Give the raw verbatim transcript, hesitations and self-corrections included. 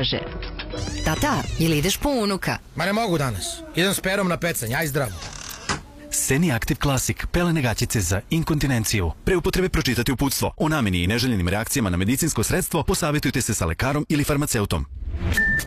kaže: tata, ili ideš po unuka? Ma ne mogu danas. Idem s Perom na pecanje, aj zdravo. Seni Active Classic, pelene gaćice za inkontinenciju. Pre upotrebe pročitati uputstvo. O nameni i neželjenim reakcijama na medicinsko sredstvo posavjetujte se sa lekarom ili farmaceutom.